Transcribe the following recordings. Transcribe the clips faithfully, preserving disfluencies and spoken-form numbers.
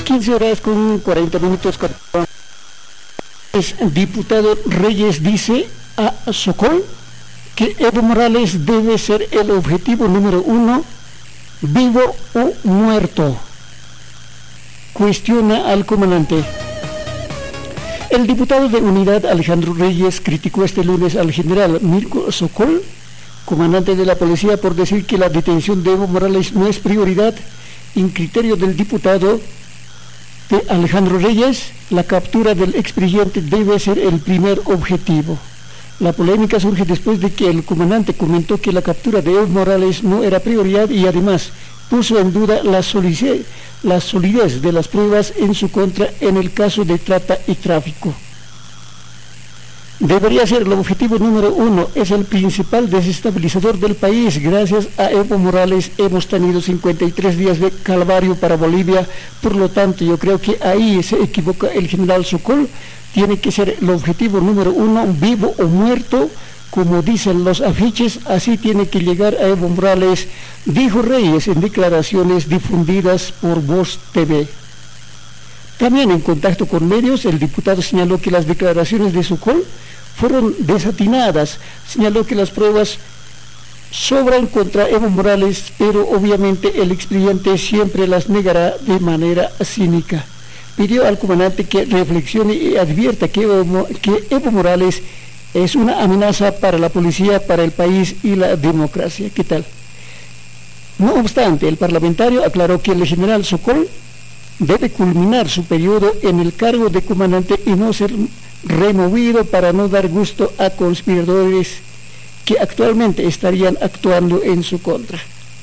quince horas con cuarenta minutos. Diputado Reyes dice a Sokol que Evo Morales debe ser el objetivo número uno, vivo o muerto. Cuestiona al comandante. El diputado de Unidad Alejandro Reyes criticó este lunes al general Mirko Sokol, comandante de la policía, por decir que la detención de Evo Morales no es prioridad. En criterio del diputado de Alejandro Reyes, la captura del expresidente debe ser el primer objetivo. La polémica surge después de que el comandante comentó que la captura de Evo Morales no era prioridad y además puso en duda la solidez, la solidez de las pruebas en su contra en el caso de trata y tráfico. Debería ser el objetivo número uno, es el principal desestabilizador del país. Gracias a Evo Morales hemos tenido cincuenta y tres días de calvario para Bolivia, por lo tanto yo creo que ahí se equivoca el general Sokol. Tiene que ser el objetivo número uno, vivo o muerto, como dicen los afiches, así tiene que llegar a Evo Morales, dijo Reyes en declaraciones difundidas por Voz T V. También en contacto con medios, el diputado señaló que las declaraciones de Sokol fueron desatinadas, señaló que las pruebas sobran contra Evo Morales, pero obviamente el expresidente siempre las negará de manera cínica. Pidió al comandante que reflexione y advierta que Evo, que Evo Morales es una amenaza para la policía, para el país y la democracia. ¿Qué tal? No obstante, el parlamentario aclaró que el general Sokol debe culminar su periodo en el cargo de comandante y no ser removido para no dar gusto a conspiradores que actualmente estarían actuando en su contra.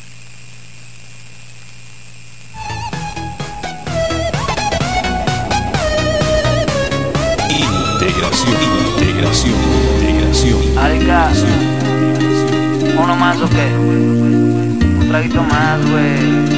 Integración, integración, integración. Arica, uno más o qué, un traguito más, güey.